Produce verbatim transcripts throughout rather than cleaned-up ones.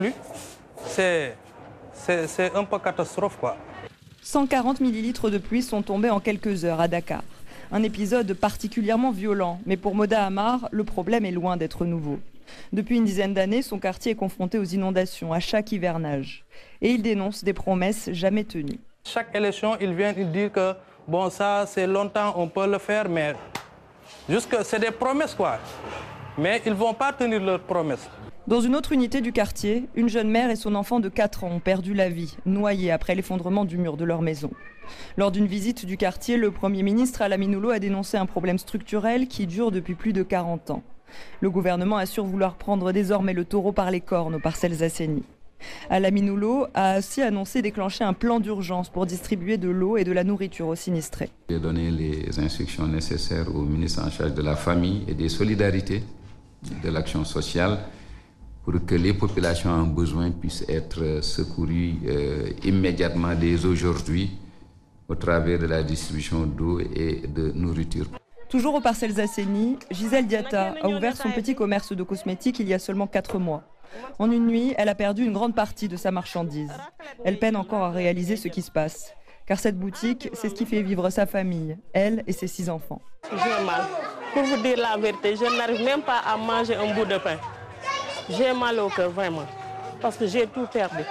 Lui, c'est, c'est, c'est un peu catastrophe, quoi. cent quarante millilitres de pluie sont tombés en quelques heures à Dakar. Un épisode particulièrement violent, mais pour Moda Amar, le problème est loin d'être nouveau. Depuis une dizaine d'années, son quartier est confronté aux inondations à chaque hivernage. Et il dénonce des promesses jamais tenues. Chaque élection, ils viennent dire que bon, ça, c'est longtemps, on peut le faire, mais jusque, c'est des promesses, quoi. Mais ils ne vont pas tenir leurs promesses. Dans une autre unité du quartier, une jeune mère et son enfant de quatre ans ont perdu la vie, noyés après l'effondrement du mur de leur maison. Lors d'une visite du quartier, le Premier ministre Alamine Oulo a dénoncé un problème structurel qui dure depuis plus de quarante ans. Le gouvernement assure vouloir prendre désormais le taureau par les cornes aux parcelles assainies. Alamine Oulo a aussi annoncé déclencher un plan d'urgence pour distribuer de l'eau et de la nourriture aux sinistrés. J'ai donné les instructions nécessaires au ministre en charge de la famille et des solidarités, de l'action sociale, pour que les populations en besoin puissent être secourues euh, immédiatement dès aujourd'hui au travers de la distribution d'eau et de nourriture. Toujours aux parcelles assainies, Gisèle Diatta a ouvert son petit commerce de cosmétiques il y a seulement quatre mois. En une nuit, elle a perdu une grande partie de sa marchandise. Elle peine encore à réaliser ce qui se passe. Car cette boutique, c'est ce qui fait vivre sa famille, elle et ses six enfants. J'ai mal. Pour vous dire la vérité, je n'arrive même pas à manger un bout de pain. J'ai mal au cœur, vraiment. Parce que j'ai tout perdu.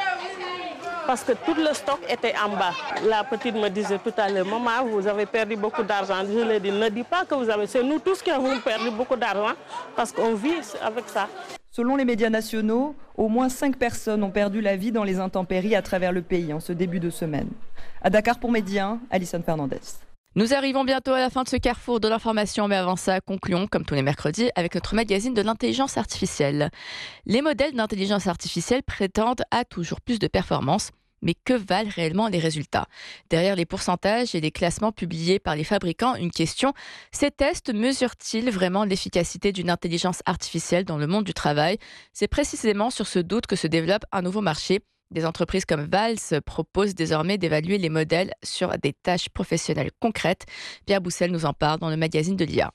Parce que tout le stock était en bas. La petite me disait tout à l'heure, maman, vous avez perdu beaucoup d'argent. Je lui ai dit, ne dis pas que vous avez. C'est nous tous qui avons perdu beaucoup d'argent parce qu'on vit avec ça. Selon les médias nationaux, au moins cinq personnes ont perdu la vie dans les intempéries à travers le pays en ce début de semaine. À Dakar pour Média, Alison Fernandez. Nous arrivons bientôt à la fin de ce carrefour de l'information, mais avant ça, concluons, comme tous les mercredis, avec notre magazine de l'intelligence artificielle. Les modèles d'intelligence artificielle prétendent à toujours plus de performance. Mais que valent réellement les résultats ? Derrière les pourcentages et les classements publiés par les fabricants, une question, ces tests mesurent-ils vraiment l'efficacité d'une intelligence artificielle dans le monde du travail ? C'est précisément sur ce doute que se développe un nouveau marché. Des entreprises comme Vals proposent désormais d'évaluer les modèles sur des tâches professionnelles concrètes. Pierre Boussel nous en parle dans le magazine de l'I A.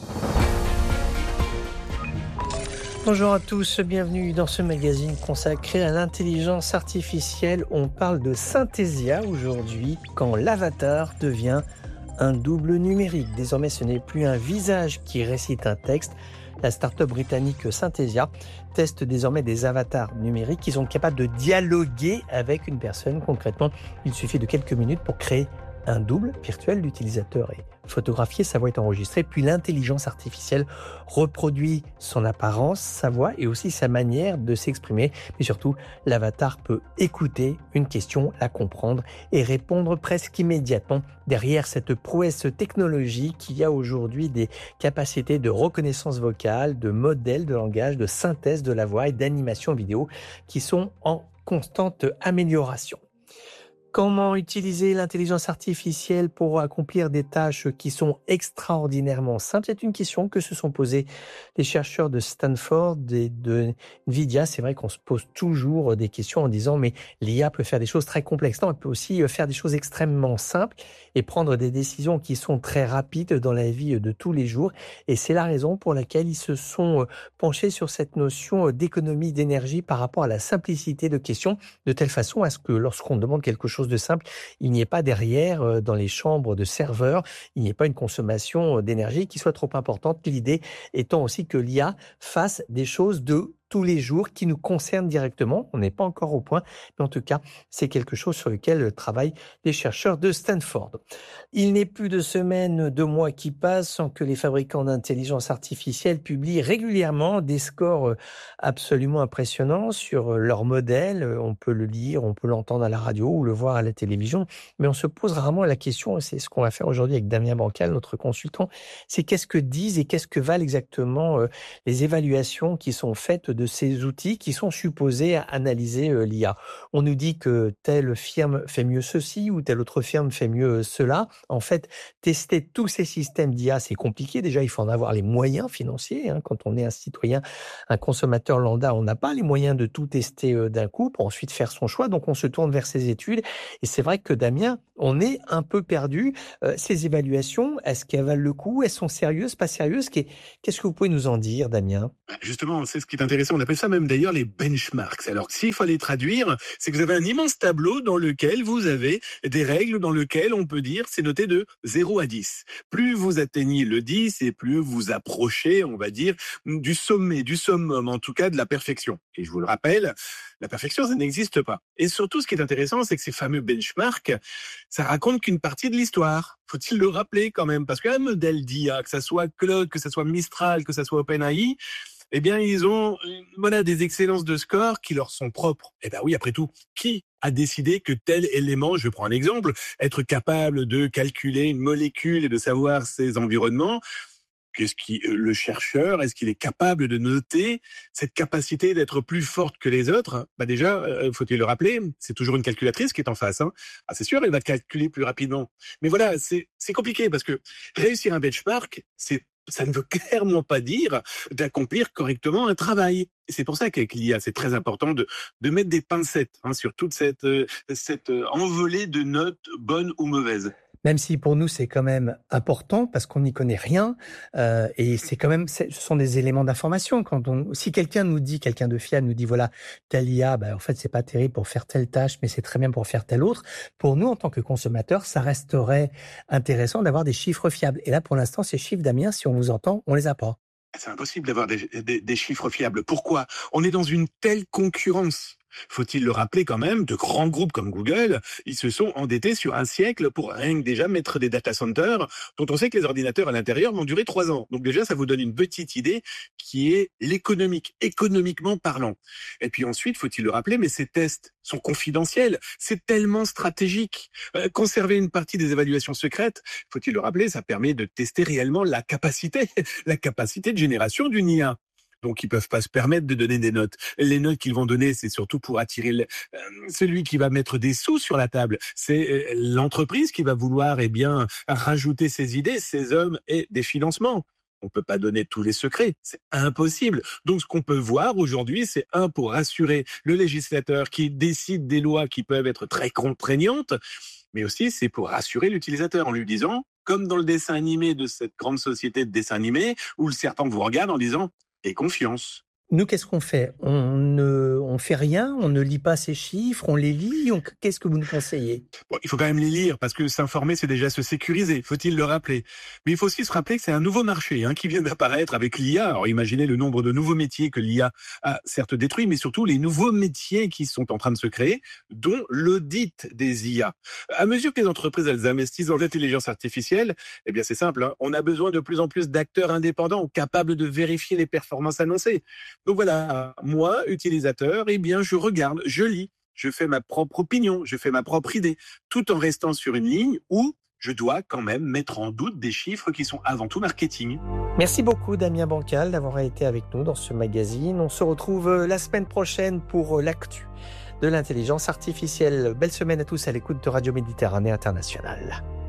Bonjour à tous, bienvenue dans ce magazine consacré à l'intelligence artificielle. On parle de Synthesia aujourd'hui, quand l'avatar devient un double numérique. Désormais, ce n'est plus un visage qui récite un texte. La start-up britannique Synthesia teste désormais des avatars numériques qui sont capables de dialoguer avec une personne. Concrètement, il suffit de quelques minutes pour créer un double virtuel. L'utilisateur est photographié, sa voix est enregistrée, puis l'intelligence artificielle reproduit son apparence, sa voix et aussi sa manière de s'exprimer. Mais surtout, l'avatar peut écouter une question, la comprendre et répondre presque immédiatement. Derrière cette prouesse technologique, il y a aujourd'hui des capacités de reconnaissance vocale, de modèles de langage, de synthèse de la voix et d'animation vidéo qui sont en constante amélioration. Comment utiliser l'intelligence artificielle pour accomplir des tâches qui sont extraordinairement simples ? C'est une question que se sont posées les chercheurs de Stanford et de Nvidia. C'est vrai qu'on se pose toujours des questions en disant mais l'I A peut faire des choses très complexes. Non, elle peut aussi faire des choses extrêmement simples et prendre des décisions qui sont très rapides dans la vie de tous les jours. Et c'est la raison pour laquelle ils se sont penchés sur cette notion d'économie d'énergie par rapport à la simplicité de questions, de telle façon à ce que lorsqu'on demande quelque chose de simple, il n'y ait pas derrière, dans les chambres de serveurs, il n'y ait pas une consommation d'énergie qui soit trop importante. L'idée étant aussi que l'I A fasse des choses de tous les jours qui nous concernent directement. On n'est pas encore au point, mais en tout cas, c'est quelque chose sur lequel travaillent les chercheurs de Stanford. Il n'est plus de semaines, de mois qui passent sans que les fabricants d'intelligence artificielle publient régulièrement des scores absolument impressionnants sur leurs modèles. On peut le lire, on peut l'entendre à la radio ou le voir à la télévision, mais on se pose rarement la question, et c'est ce qu'on va faire aujourd'hui avec Damien Bancal, notre consultant, c'est qu'est-ce que disent et qu'est-ce que valent exactement les évaluations qui sont faites de ces outils qui sont supposés analyser l'I A. On nous dit que telle firme fait mieux ceci ou telle autre firme fait mieux cela. En fait, tester tous ces systèmes d'I A, c'est compliqué. Déjà, il faut en avoir les moyens financiers. Hein. Quand on est un citoyen, un consommateur lambda, on n'a pas les moyens de tout tester d'un coup pour ensuite faire son choix. Donc, on se tourne vers ces études. Et c'est vrai que Damien, On est un peu perdu. Euh, ces évaluations, est-ce qu'elles valent le coup? Elles sont sérieuses, pas sérieuses? Qu'est-ce que vous pouvez nous en dire, Damien? Justement, c'est ce qui est intéressant. On appelle ça même d'ailleurs les benchmarks. Alors, s'il fallait traduire, c'est que vous avez un immense tableau dans lequel vous avez des règles dans lesquelles on peut dire c'est noté de zéro à dix. Plus vous atteignez le dix et plus vous approchez, on va dire, du sommet, du summum, en tout cas de la perfection. Et je vous le rappelle, la perfection, ça n'existe pas. Et surtout, ce qui est intéressant, c'est que ces fameux benchmarks, ça raconte qu'une partie de l'histoire. Faut-il le rappeler quand même? Parce qu'un modèle d'I A, que ça soit Claude, que ça soit Mistral, que ça soit OpenAI, eh bien, ils ont voilà, des excellences de score qui leur sont propres. Eh bien oui, après tout, qui a décidé que tel élément, je prends un exemple, être capable de calculer une molécule et de savoir ses environnements, qu'est-ce qui, le chercheur, est-ce qu'il est capable de noter cette capacité d'être plus forte que les autres? Bah déjà, euh, faut-il le rappeler, c'est toujours une calculatrice qui est en face. Hein. Ah, c'est sûr, elle va calculer plus rapidement. Mais voilà, c'est, c'est compliqué parce que réussir un benchmark, c'est ça ne veut clairement pas dire d'accomplir correctement un travail. Et c'est pour ça qu'avec l'I A, c'est très important de, de mettre des pincettes hein, sur toute cette, euh, cette envolée de notes bonnes ou mauvaises. Même si pour nous c'est quand même important parce qu'on n'y connaît rien euh, et c'est quand même, ce sont des éléments d'information. Quand on, si quelqu'un nous dit, quelqu'un de fiable nous dit voilà telle I A, bah, en fait c'est pas terrible pour faire telle tâche, mais c'est très bien pour faire telle autre. Pour nous en tant que consommateurs, ça resterait intéressant d'avoir des chiffres fiables. Et là pour l'instant ces chiffres, Damien, si on vous entend, on les a pas. C'est impossible d'avoir des, des, des chiffres fiables. Pourquoi? On est dans une telle concurrence. Faut-il le rappeler quand même, de grands groupes comme Google, ils se sont endettés sur un siècle pour rien que déjà mettre des data centers dont on sait que les ordinateurs à l'intérieur vont durer trois ans. Donc déjà, ça vous donne une petite idée qui est l'économique, économiquement parlant. Et puis ensuite, faut-il le rappeler, mais ces tests sont confidentiels. C'est tellement stratégique. Euh, conserver une partie des évaluations secrètes, faut-il le rappeler, ça permet de tester réellement la capacité, la capacité de génération d'une I A. Donc, ils peuvent pas se permettre de donner des notes. Les notes qu'ils vont donner, c'est surtout pour attirer le, euh, celui qui va mettre des sous sur la table. C'est euh, l'entreprise qui va vouloir, eh bien, rajouter ses idées, ses hommes et des financements. On peut pas donner tous les secrets. C'est impossible. Donc, ce qu'on peut voir aujourd'hui, c'est un, pour rassurer le législateur qui décide des lois qui peuvent être très contraignantes, mais aussi c'est pour rassurer l'utilisateur en lui disant, comme dans le dessin animé de cette grande société de dessin animé, où le serpent vous regarde en disant, et confiance. Nous, qu'est-ce qu'on fait? On ne on fait rien, on ne lit pas ces chiffres, on les lit. On... Qu'est-ce que vous nous conseillez? Bon, il faut quand même les lire parce que s'informer, c'est déjà se sécuriser. Faut-il le rappeler? Mais il faut aussi se rappeler que c'est un nouveau marché hein, qui vient d'apparaître avec l'I A. Alors imaginez le nombre de nouveaux métiers que l'I A a certes détruits, mais surtout les nouveaux métiers qui sont en train de se créer, dont l'audit des I A. À mesure que les entreprises elles investissent dans l'intelligence artificielle, eh bien c'est simple. Hein, on a besoin de plus en plus d'acteurs indépendants capables de vérifier les performances annoncées. Donc voilà, moi, utilisateur, eh bien, je regarde, je lis, je fais ma propre opinion, je fais ma propre idée, tout en restant sur une ligne où je dois quand même mettre en doute des chiffres qui sont avant tout marketing. Merci beaucoup, Damien Bancal, d'avoir été avec nous dans ce magazine. On se retrouve la semaine prochaine pour l'actu de l'intelligence artificielle. Belle semaine à tous à l'écoute de Radio Méditerranée Internationale.